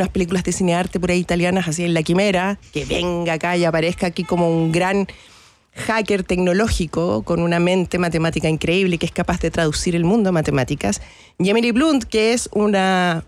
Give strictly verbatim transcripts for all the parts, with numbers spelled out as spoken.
unas películas de cinearte por ahí italianas, así en La Quimera, que venga acá y aparezca aquí como un gran hacker tecnológico con una mente matemática increíble que es capaz de traducir el mundo a matemáticas. Y Emily Blunt, que es una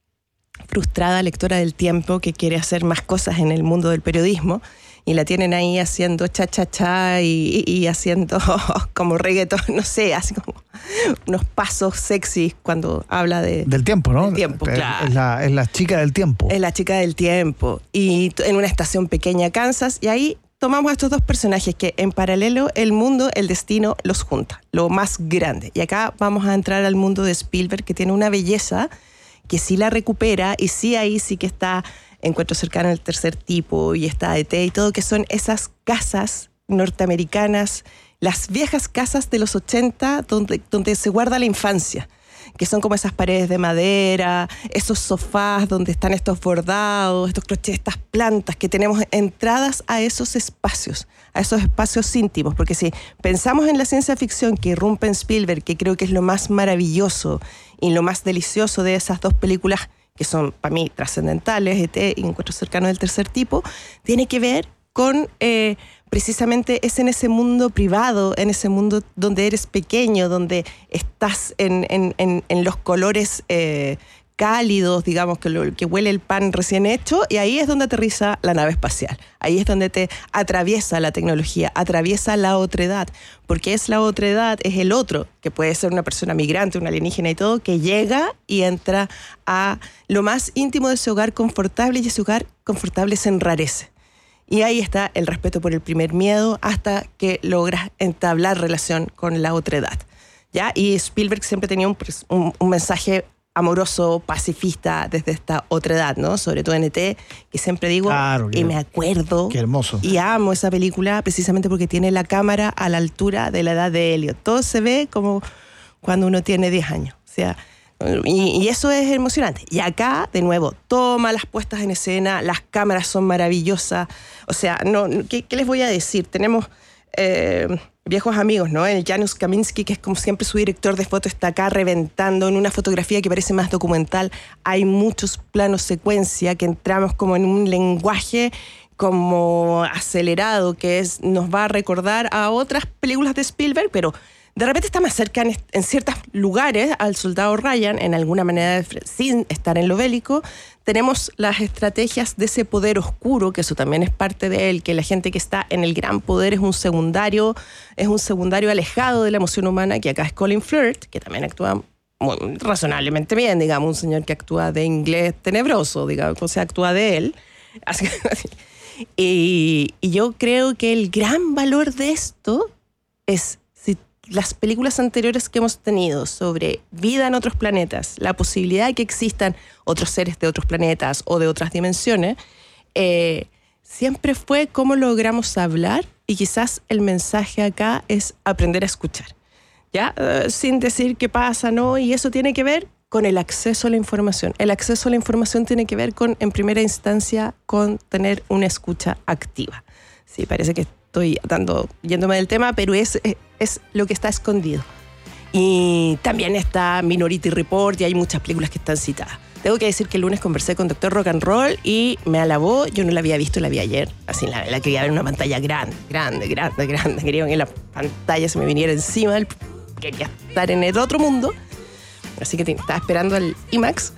frustrada lectora del tiempo que quiere hacer más cosas en el mundo del periodismo, y la tienen ahí haciendo cha-cha-cha y, y, y haciendo como reggaetón, no sé, así como unos pasos sexys cuando habla de... Del tiempo, ¿no? Del tiempo, es, claro. Es la, es la chica del tiempo. Es la chica del tiempo. Y en una estación pequeña, Kansas, y ahí tomamos a estos dos personajes que en paralelo el mundo, el destino los junta, lo más grande. Y acá vamos a entrar al mundo de Spielberg, que tiene una belleza que sí la recupera, y sí ahí sí que está Encuentro cercano al tercer tipo, y está E T y todo, que son esas casas norteamericanas, las viejas casas de los ochenta donde, donde se guarda la infancia, que son como esas paredes de madera, esos sofás donde están estos bordados, estos crochets, estas plantas, que tenemos entradas a esos espacios, a esos espacios íntimos, porque si pensamos en la ciencia ficción que irrumpe en Spielberg, que creo que es lo más maravilloso y lo más delicioso de esas dos películas, que son para mí trascendentales, E T y Encuentro cercano del tercer tipo, tiene que ver con eh, precisamente es en ese mundo privado, en ese mundo donde eres pequeño, donde estás en, en, en, en los colores eh, cálidos, digamos, que, lo, que huele el pan recién hecho, y ahí es donde aterriza la nave espacial. Ahí es donde te atraviesa la tecnología, atraviesa la otredad, porque es la otredad, es el otro, que puede ser una persona migrante, una alienígena y todo, que llega y entra a lo más íntimo de ese hogar confortable, y ese hogar confortable se enrarece. Y ahí está el respeto por el primer miedo hasta que logras entablar relación con la otredad, ¿ya? Y Spielberg siempre tenía un, un, un mensaje amoroso, pacifista desde esta otredad, ¿no? Sobre todo en E T, que siempre digo, claro, y me acuerdo, qué hermoso, y amo esa película precisamente porque tiene la cámara a la altura de la edad de Elliot. Todo se ve como cuando uno tiene diez años, o sea, y, y eso es emocionante. Y acá, de nuevo, toma las puestas en escena, las cámaras son maravillosas, o sea, no, ¿qué, qué les voy a decir? Tenemos eh, viejos amigos, ¿no? El Janusz Kaminski, que es como siempre su director de foto, está acá reventando en una fotografía que parece más documental. Hay muchos planos secuencia que entramos como en un lenguaje como acelerado, que es, nos va a recordar a otras películas de Spielberg, pero de repente está más cerca en, en ciertos lugares al soldado Ryan, en alguna manera, de, sin estar en lo bélico. Tenemos las estrategias de ese poder oscuro, que eso también es parte de él, que la gente que está en el gran poder es un secundario, es un secundario alejado de la emoción humana, que acá es Colin Firth, que también actúa muy, razonablemente bien, digamos, un señor que actúa de inglés tenebroso, digamos, o sea, actúa de él. Así, y, y yo creo que el gran valor de esto es las películas anteriores que hemos tenido sobre vida en otros planetas, la posibilidad de que existan otros seres de otros planetas o de otras dimensiones, eh, siempre fue cómo logramos hablar, y quizás el mensaje acá es aprender a escuchar, ¿ya? Uh, sin decir qué pasa, ¿no? Y eso tiene que ver con el acceso a la información. El acceso a la información tiene que ver con, en primera instancia, con tener una escucha activa. Sí, parece que estoy dando, yéndome del tema, pero es, es, es lo que está escondido. Y también está Minority Report, y hay muchas películas que están citadas. Tengo que decir que el lunes conversé con Doctor Rock and Roll y me alabó. Yo no la había visto, la vi ayer. Así la, la quería ver en una pantalla grande, grande, grande, grande. Quería que la pantalla se me viniera encima. Quería estar en el otro mundo. Así que estaba esperando al IMAX.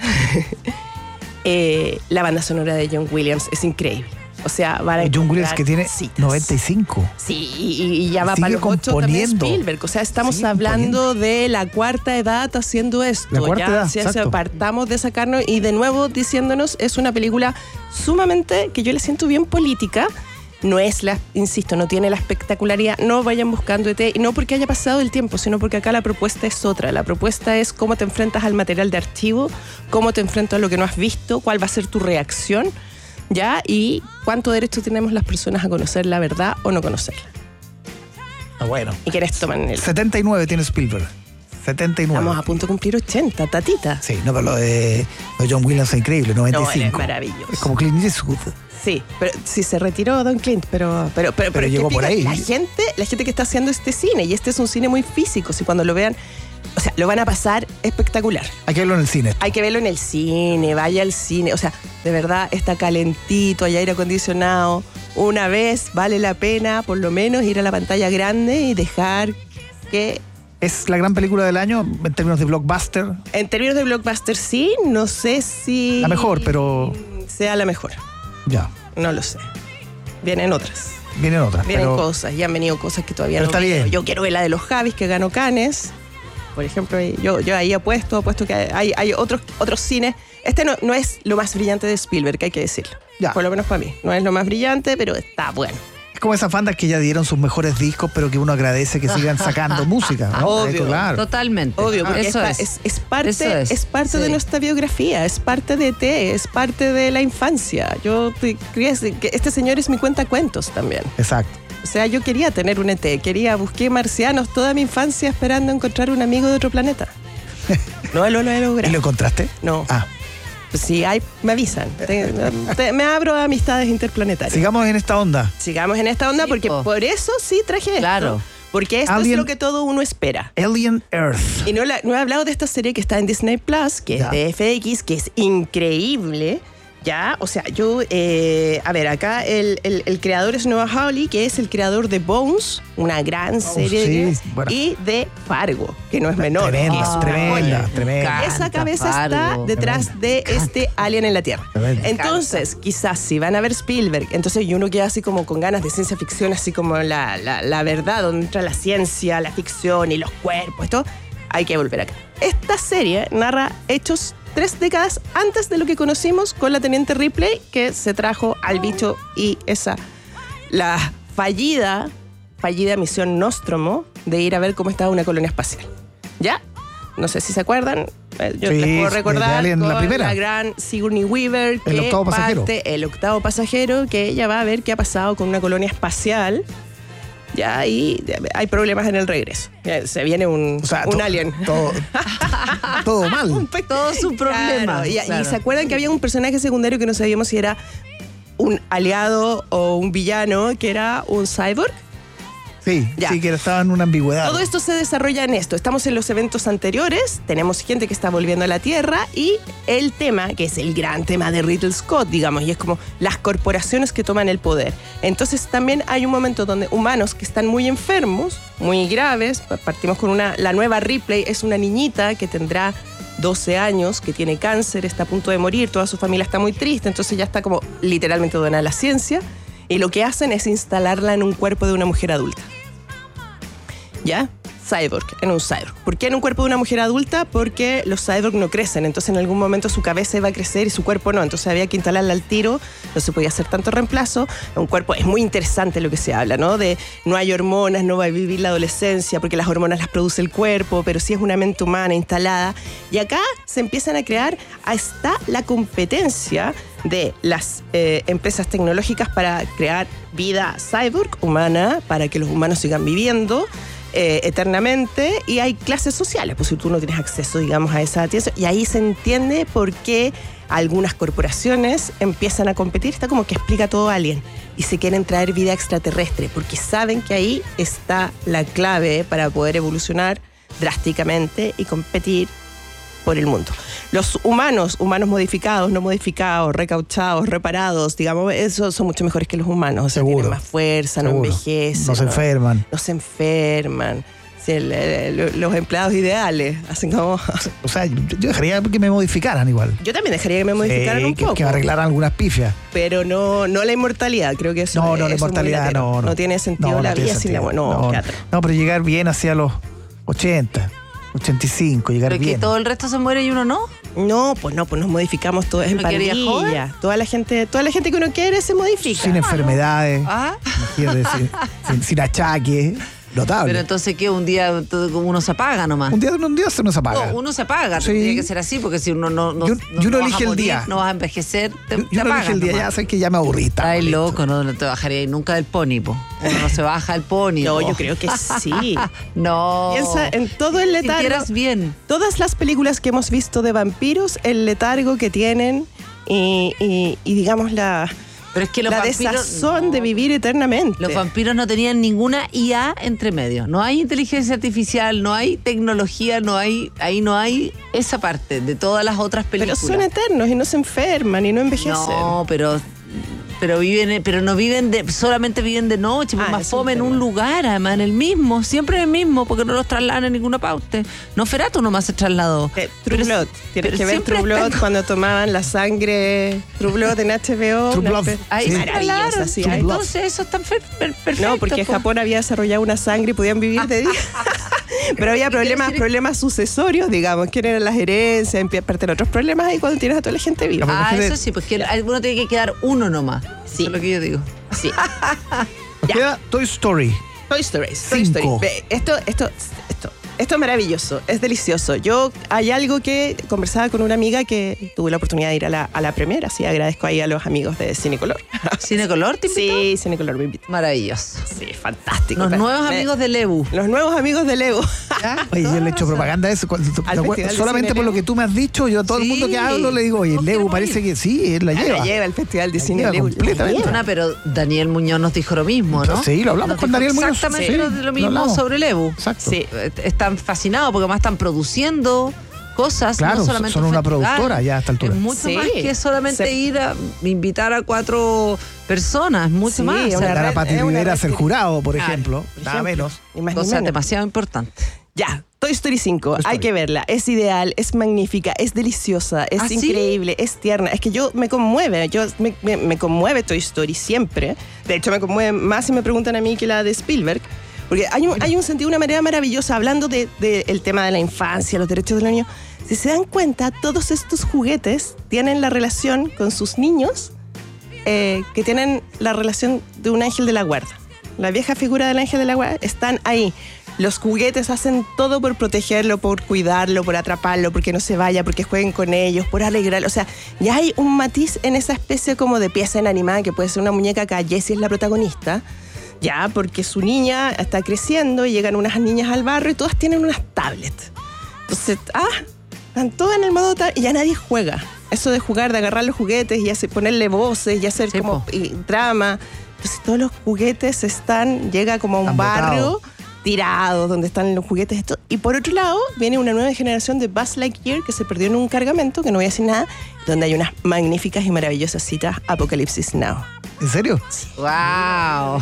eh, la banda sonora de John Williams es increíble. O sea, van a John Williams, que tiene citas. noventa y cinco. Sí, y, y ya va para los ocho también Spielberg. O sea, estamos Sigue hablando componiendo. de la cuarta edad haciendo esto. La cuarta ya, edad, si exacto. Apartamos de sacarnos, y de nuevo diciéndonos, es una película sumamente, que yo le siento bien política. No es la, insisto, no tiene la espectacularidad. No vayan buscando E T, y no porque haya pasado el tiempo, sino porque acá la propuesta es otra. La propuesta es cómo te enfrentas al material de archivo, cómo te enfrentas a lo que no has visto, cuál va a ser tu reacción, ¿ya? Y cuánto derecho tenemos las personas a conocer la verdad o no conocerla. Ah, bueno. ¿Y quieres tomar en el...? setenta y nueve tiene Spielberg. setenta y nueve. Estamos a punto de cumplir ochenta, tatita. Sí, no, pero lo de, lo de John Williams es increíble, noventa y cinco. No, él es maravilloso. Es como Clint Eastwood. Sí, pero sí se retiró Don Clint, pero pero pero, pero, pero llegó por ahí. La gente, la gente que está haciendo este cine, y este es un cine muy físico, si cuando lo vean, o sea, lo van a pasar espectacular. Hay que verlo en el cine. Hay que verlo en el cine, vaya al cine. O sea, de verdad está calentito, hay aire acondicionado. Una vez vale la pena, por lo menos, ir a la pantalla grande y dejar que... ¿Es la gran película del año en términos de blockbuster? En términos de blockbuster, sí. No sé si... La mejor, pero... sea la mejor. Ya. No lo sé. Vienen otras. Vienen otras. Vienen pero... cosas. Y han venido cosas que todavía pero no está vi. bien. Yo quiero ver la de los Javis, que ganó Cannes. Por ejemplo, yo, yo ahí apuesto, apuesto que hay, hay otros, otros cines. Este no, no es lo más brillante de Spielberg, hay que decirlo. Ya. Por lo menos para mí. No es lo más brillante, pero está bueno. Es como esas bandas que ya dieron sus mejores discos, pero que uno agradece que sigan sacando música, ¿no? Obvio. Eh, claro. Totalmente. Obvio, porque eso es, es. es, es parte, Eso es. es parte Sí. de nuestra biografía, es parte de T, es parte de la infancia. Yo te- quería decir que este señor es mi cuentacuentos también. Exacto. O sea, yo quería tener un E T, quería, busqué marcianos toda mi infancia esperando encontrar un amigo de otro planeta. No lo, lo he ¿Y logrado. lo encontraste? No. Ah, Si hay, me avisan. Te- te- me abro a amistades interplanetarias. sigamos en esta onda. Sigamos en esta onda Sí, porque po. por eso sí traje esto. Claro. Porque esto Alien- es lo que todo uno espera. Alien Earth. Y no, la- no he hablado de esta serie que está en Disney Plus, que Ya. es de F X, que es increíble. Ya, o sea, yo, eh, a ver, acá el, el, el creador es Noah Hawley, que es el creador de Bones, una gran serie, sí, de- buena. y de Fargo, que no es menor. Tremenda, que es una tremenda, joya. tremenda. Me Esa encanta cabeza está Fargo. detrás de este alien en la Tierra. Tremenda. Entonces, quizás si van a ver Spielberg, entonces uno queda así como con ganas de ciencia ficción, así como la, la, la verdad, donde entra la ciencia, la ficción y los cuerpos, esto, hay que volver acá. Esta serie narra hechos tres décadas antes de lo que conocimos con la Teniente Ripley, que se trajo al bicho y esa, la fallida, fallida misión Nostromo de ir a ver cómo estaba una colonia espacial. ¿Ya? No sé si se acuerdan. eh, Yo Sí, les puedo de recordar Alien, con la primera. gran Sigourney Weaver, El que octavo pasajero. parte, el octavo pasajero, que ella va a ver qué ha pasado con una colonia espacial. Ya, y hay problemas en el regreso. Ya, se viene un, O sea, un to- alien. Todo, todo mal. Un pe- Todo es un problema. Claro, y, y Claro. se acuerdan que había un personaje secundario que no sabíamos si era un aliado o un villano, que era un cyborg. Sí, Ya. sí, que estaba en una ambigüedad. Todo esto se desarrolla en esto. Estamos en los eventos anteriores, tenemos gente que está volviendo a la Tierra y el tema, que es el gran tema de Ridley Scott, digamos, y es como las corporaciones que toman el poder. Entonces también hay un momento donde humanos que están muy enfermos, muy graves, partimos con una, la nueva Ripley es una niñita que tendrá doce años, que tiene cáncer, está a punto de morir, toda su familia está muy triste, entonces ya está como literalmente donada a la ciencia, y lo que hacen es instalarla en un cuerpo de una mujer adulta. ¿Ya? Cyborg, en un cyborg. ¿Por qué en un cuerpo de una mujer adulta? Porque los cyborg no crecen, entonces en algún momento su cabeza iba a crecer y su cuerpo no, entonces había que instalarla al tiro, no se podía hacer tanto reemplazo. Un cuerpo, es muy interesante lo que se habla, ¿no? De no hay hormonas, no va a vivir la adolescencia porque las hormonas las produce el cuerpo, pero sí es una mente humana instalada. Y acá se empiezan a crear, está la competencia de las eh, empresas tecnológicas para crear vida cyborg humana, para que los humanos sigan viviendo eh, eternamente, y hay clases sociales, pues si tú no tienes acceso, digamos, a esa atención, y ahí se entiende por qué algunas corporaciones empiezan a competir, está como que explica todo Alien, y se quieren traer vida extraterrestre, porque saben que ahí está la clave para poder evolucionar drásticamente y competir por el mundo. Los humanos, humanos modificados, no modificados, recauchados, reparados, digamos, esos son mucho mejores que los humanos. O sea, Seguro. tienen más fuerza, no Seguro. envejecen. No se enferman. No se enferman. Sí, el- el- los empleados ideales, hacen como... O sea, yo, yo dejaría que me modificaran igual. Yo también dejaría que me modificaran Sí, un que, poco. que me arreglaran algunas pifias. Pero no, no la inmortalidad, creo que eso No, es- no, la eso es muy inmortalidad, latero. no, no. No tiene sentido No, no la tiene vida sin la sentido. muerte. No, no, qué atroz. no, pero llegar bien hacia los ochenta, ochenta y cinco, llegar Pero que bien. todo el resto se muere y uno no. No, pues no, pues nos modificamos todos en ¿No quería pandilla. Toda la gente, toda la gente que uno quiere se modifica. Sin enfermedades, Ah. imagínate, sin, sin, sin achaque, notable. Pero entonces, ¿qué? Un día todo- como uno se apaga nomás. un día un día se nos apaga. No, uno se apaga, Sí. tendría que ser así, porque si uno no, no, Y un- no- y uno no vas elige a el morir, día. no vas a envejecer, te, yo te yo no apagas dije el día, ya nomás. sé que ya me aburrí. estamos Ay, listos. loco, no, no te bajaría nunca del pony, po. Uno no se baja del pony. No, po. yo creo que sí. No. Piensa en todo el Si letargo. sintieras bien. Todas las películas que hemos visto de vampiros, el letargo que tienen y, y- y digamos la, Pero es que los la vampiros, desazón no. de vivir eternamente. Los vampiros no tenían ninguna I A entre medio. No hay inteligencia artificial, no hay tecnología, no hay, ahí no hay esa parte de todas las otras Pero películas. son eternos y no se enferman y no envejecen. No, pero pero viven, pero no viven de, solamente viven de noche, pues Ah, más es un fome en tema. un lugar, además en el mismo, siempre en el mismo, porque no los trasladan en ninguna pauta. No Ferato nomás se trasladó. Eh, True Pero- Blood. Tienes pero que ver siempre True Blood están- cuando tomaban la sangre True Blood en H B O. True una Blood. espe- Ahí Sí. se Maravillosa, instalaron. sí. True ahí- Blood. Entonces eso es tan fer- per- perfecto. No, porque po. Japón había desarrollado una sangre y podían vivir de día. Pero había problemas, decir- problemas sucesorios, digamos, que eran las herencias, aparte de otros problemas ahí cuando tienes a toda la gente viva. Ah, Imagínate- eso sí, pues que uno tiene que quedar uno nomás. Sí. Eso es lo que yo digo. Sí. Nos Ya. queda Toy Story. Toy Story. Toy Cinco. Story. Ve, Esto, esto, esto, esto es maravilloso, es delicioso. Yo hay algo que conversaba con una amiga que tuve la oportunidad de ir a la, a la premiere, así agradezco ahí a los amigos de Cinecolor. ¿Cinecolor te invitó? Sí, Cinecolor me invitó. Maravilloso. Sí, fantástico. Los Me- nuevos me- amigos de Lebu. Los nuevos amigos de Lego. Oye, yo le he hecho propaganda a eso. cuando- ¿te acuerdas? Festival de Solamente Cine por lo Lebu. que tú me has dicho, yo a todo el Sí. mundo que hablo le digo, oye, No Lebu queremos parece ir. que sí, él la La lleva. lleva el Festival de La Cine lleva Lego. completamente. Perdona, pero Daniel Muñoz nos dijo lo mismo, ¿no? Sí, lo hablamos Nos con dijo Daniel Muñoz. Exactamente Sí, lo, lo lo mismo hablamos. sobre Lebu. Exacto. Sí. Eh, Están fascinados porque además están produciendo cosas. Claro, no solamente son un una festival. productora ya a esta altura. Es mucho Sí. más que solamente Se- ir a invitar a cuatro personas, mucho Sí, más. una O sea, Dar a red- Pati es una Rivera a red ser que- jurado, por Claro, ejemplo. por Nada ejemplo. menos. Ni más ni cosa menos. demasiado importante. Ya, Toy Story cinco, Toy Story. hay que verla, es ideal, es magnífica, es deliciosa, es ¿Ah, sí? increíble, es tierna, es que yo me conmueve, yo me, me- me conmueve Toy Story siempre, de hecho me conmueve más si me preguntan a mí que la de Spielberg, porque hay un, hay un sentido, una manera maravillosa, hablando del de, el tema de la infancia, los derechos de los niños, si se dan cuenta, todos estos juguetes tienen la relación con sus niños, eh, que tienen la relación de un ángel de la guarda. La vieja figura del ángel de la guarda están ahí. Los juguetes hacen todo por protegerlo, por cuidarlo, por atraparlo, porque no se vaya, porque jueguen con ellos, por alegrarlo. O sea, ya hay un matiz en esa especie como de pieza inanimada que puede ser una muñeca. Acá Jessie es la protagonista, ya, porque su niña está creciendo y llegan unas niñas al barrio y todas tienen unas tablets. Entonces, ah, están todas en el modo tablet y ya nadie juega. Eso de jugar, de agarrar los juguetes y hacer, ponerle voces y hacer Sí, como po. y, drama. Entonces todos los juguetes están, llega como a un Están barrio botados. tirados donde están los juguetes. Esto. Y por otro lado, viene una nueva generación de Buzz Lightyear que se perdió en un cargamento, que no voy a decir nada, donde hay unas magníficas y maravillosas citas, Apocalipsis Now. ¿En serio? ¡Wow!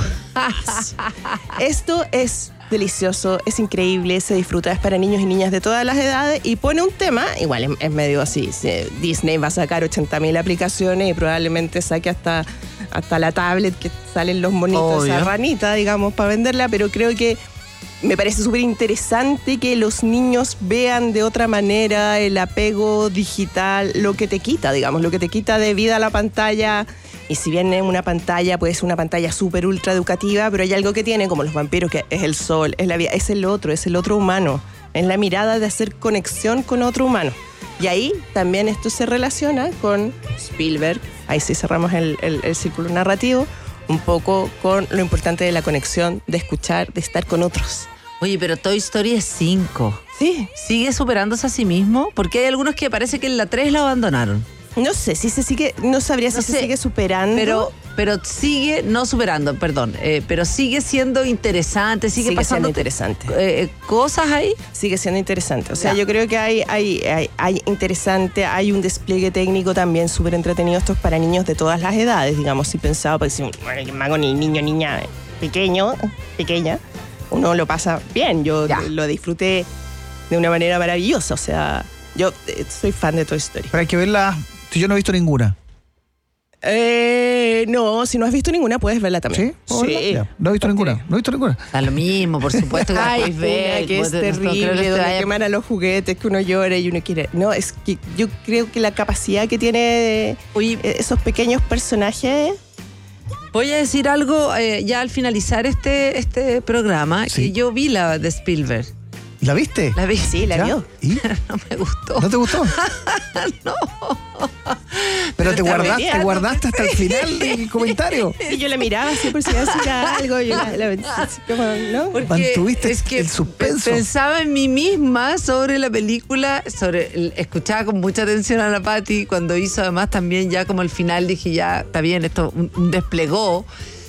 Esto es delicioso, es increíble, se disfruta, es para niños y niñas de todas las edades y pone un tema, igual es, es medio así, se- Disney va a sacar ochenta mil aplicaciones y probablemente saque hasta, hasta la tablet que salen los monitos, esa Obvio. ranita, digamos, para venderla, pero creo que me parece súper interesante que los niños vean de otra manera el apego digital, lo que te quita, digamos, lo que te quita de vida a la pantalla. Y si bien es una pantalla, puede ser una pantalla súper ultra educativa, pero hay algo que tiene, como los vampiros, que es el sol, es la vida, es el otro, es el otro humano. Es la mirada de hacer conexión con otro humano. Y ahí también esto se relaciona con Spielberg, ahí sí cerramos el, el- el círculo narrativo, un poco con lo importante de la conexión, de escuchar, de estar con otros. Oye, pero Toy Story es cinco. Sí, ¿Sigue superándose a sí mismo? Porque hay algunos que parece que en la tres la abandonaron. no sé si se sigue, no sabría si No se sé, sigue superando. Pero, pero sigue, no superando, perdón, eh, pero sigue siendo interesante, sigue, Sigue pasando siendo interesante. eh, cosas ahí. Sigue siendo interesante. O sea, Ya. yo creo que hay, hay, hay, hay interesante, hay un despliegue técnico también súper entretenido. Esto es para niños de todas las edades, digamos, si pensaba, pues si bueno, yo me hago ni niño, niña pequeño, pequeña, uno lo pasa bien. Yo Ya. lo disfruté de una manera maravillosa. O sea, yo eh, soy fan de Toy Story. Pero hay que verla. Si yo no he visto ninguna. Eh, no, si no has visto ninguna, puedes verla también. ¿Sí? ¿Puedo verla? Ya. No he visto ninguna. No he visto ninguna. Da lo mismo, por supuesto que la Hay podéis ver. una que es vos no- no creo que terrible, te donde vaya- queman a los juguetes, que uno llora y uno quiere... No, es que yo creo que la capacidad que tiene Oye, eh, esos pequeños personajes... voy a decir algo eh, ya al finalizar este, este programa, Sí. que yo vi la de Spielberg. ¿Y la viste? La vi. Sí, la ¿Ya? vio. ¿Y? No me gustó. ¿No te gustó? No. Pero te Está guardaste, peleando. te guardaste hasta el final del comentario. Y yo la miraba así por si iba a decir algo. Yo la, la- así como, ¿no? Porque Mantuviste es que el suspenso. pensaba en mí misma sobre la película, sobre el- escuchaba con mucha atención a la Patti cuando hizo además también ya como el final, dije ya, está bien, esto un, un desplegó.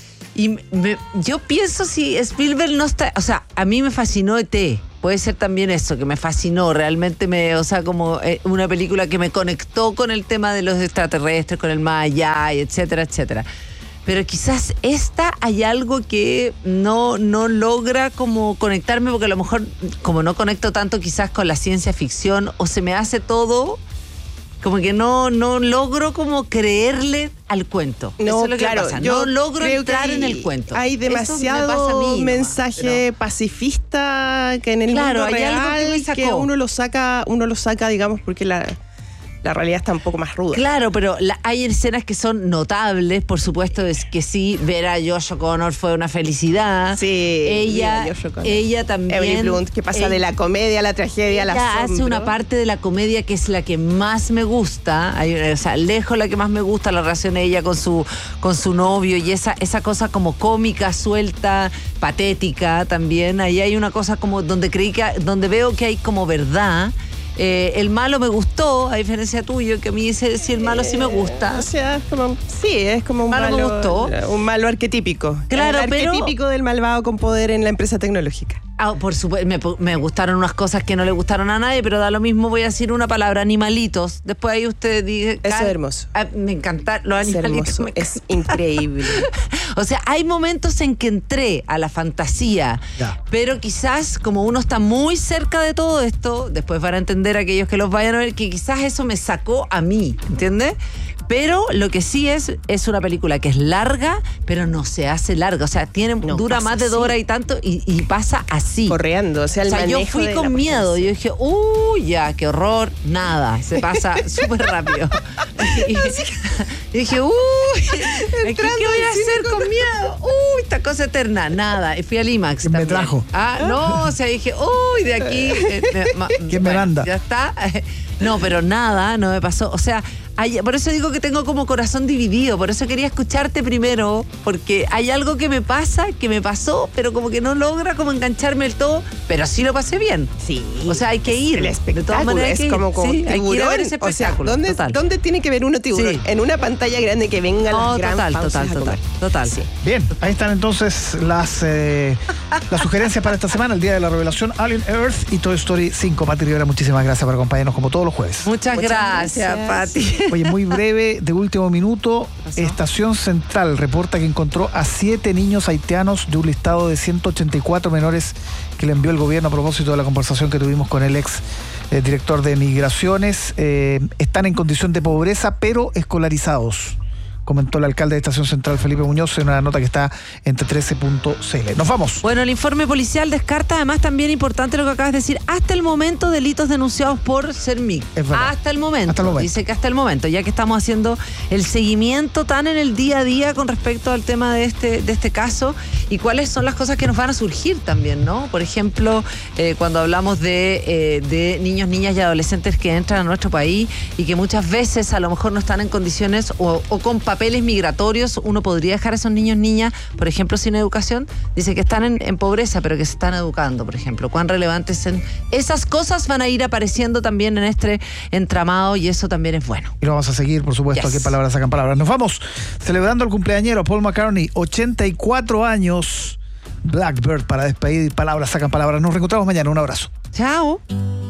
Y me- yo pienso si Spielberg no está, o sea, a mí me fascinó E T. Puede ser también eso, que me fascinó, realmente me, o sea, como eh, una película que me conectó con el tema de los extraterrestres, con el más allá, y etcétera, etcétera. Pero quizás esta hay algo que no, no logra como conectarme, porque a lo mejor como no conecto tanto quizás con la ciencia ficción, o se me hace todo como que no, no logro como creerle al cuento. No, Eso es lo que claro, me pasa. yo No logro creo entrar que en el cuento. Hay Eso me demasiado pasa a mí nomás, mensaje pacifista que en el Claro, mundo hay algo real que me sacó. uno lo saca, uno lo saca, digamos, porque la, la realidad está un poco más ruda. Claro, pero la- hay escenas que son notables, por supuesto, es que sí, ver a Josh O'Connor fue una felicidad. Sí, ella, viva Josh O'Connor. ella también. Emily Blunt, que pasa ella- de la comedia a la tragedia a la Ella hace asombro. una parte de la comedia que es la que más me gusta, hay, o sea, lejos la que más me gusta, la relación de ella con su, con su novio y esa, esa cosa como cómica, suelta, patética también. Ahí hay una cosa como donde creí que, donde veo que hay como verdad. Eh, el malo me gustó, a diferencia tuyo, que a mí ese, sí, el malo sí me gusta. O sea, es como, sí, es como un Malo malo, me gustó. un malo arquetípico. Claro, el pero- arquetípico del malvado con poder en la empresa tecnológica. Ah, por supuesto, me, me gustaron unas cosas que no le gustaron a nadie, pero da lo mismo, voy a decir una palabra, animalitos. Después ahí usted dice... Eso es hermoso. Ah, me encantan los Es animalitos. hermoso, me es increíble. O sea, hay momentos en que entré a la fantasía, Ya. pero quizás como uno está muy cerca de todo esto, después van a entender aquellos que los vayan a ver, que quizás eso me sacó a mí, ¿entiendes? Pero lo que sí es, es una película que es larga, pero no se hace larga. O sea, tiene, No, dura pasa más de dos así. horas y tanto y, y pasa así. Corriendo, o sea, el O sea, yo manejo fui de con la miedo. potencia. Yo dije, uy, ya, qué horror. Nada, se pasa súper rápido. Y, y dije, uy, ¿qué, ¿qué voy a hacer con miedo? Uy, esta cosa eterna. Nada. Y fui al IMAX. ¿Quién me también. trajo? Ah, no, o sea, dije, uy, de aquí. eh, me- ma- ¿Quién me manda? Ya está. No, pero nada, no me pasó. O sea, hay- por eso digo que tengo como corazón dividido. Por eso quería escucharte primero, porque hay algo que me pasa, que me pasó, pero como que no logra como engancharme del todo, pero sí lo pasé bien. Sí. O sea, hay que ir. El De espectáculo todas maneras, hay es que ir. como, como Sí, hay que ir a tiburón. ver ese O sea, espectáculo. ¿dónde, total. ¿dónde tiene que ver uno tiburón? Sí. En una pantalla grande que vengan No, las gran total, pausas total, a total, comer. total. Sí. Bien, ahí están entonces las, eh, las sugerencias para esta semana, el día de la revelación, Alien Earth y Toy Story cinco. Pati Rivera, muchísimas gracias por acompañarnos como todos los jueves. Muchas, Muchas gracias, gracias. Pati. Oye, muy breve, de último minuto, pasó? Estación Central reporta que encontró a siete niños haitianos de un listado de ciento ochenta y cuatro menores que le envió el gobierno a propósito de la conversación que tuvimos con el ex eh, director de Migraciones. Eh, están en condición de pobreza, pero escolarizados, comentó el alcalde de Estación Central, Felipe Muñoz, en una nota que está entre trece punto c l. Nos vamos. Bueno, el informe policial descarta además también importante lo que acabas de decir, hasta el momento delitos denunciados por CERMIC. Es verdad. Hasta el momento. Hasta el momento. Dice que hasta el momento, ya que estamos haciendo el seguimiento tan en el día a día con respecto al tema de este, de este caso y cuáles son las cosas que nos van a surgir también, ¿no? Por ejemplo, eh, cuando hablamos de, eh, de niños, niñas y adolescentes que entran a nuestro país y que muchas veces a lo mejor no están en condiciones o, o con papeles migratorios, uno podría dejar a esos niños, niñas, por ejemplo, sin educación. Dice que están en, en pobreza, pero que se están educando, por ejemplo. Cuán relevantes son esas cosas van a ir apareciendo también en este entramado y eso también es bueno. Y lo vamos a seguir, por supuesto, Yes. aquí Palabras Sacan Palabras. Nos vamos celebrando el cumpleañero Paul McCartney, ochenta y cuatro años. Blackbird para despedir. Palabras Sacan Palabras. Nos reencontramos mañana. Un abrazo. Chao.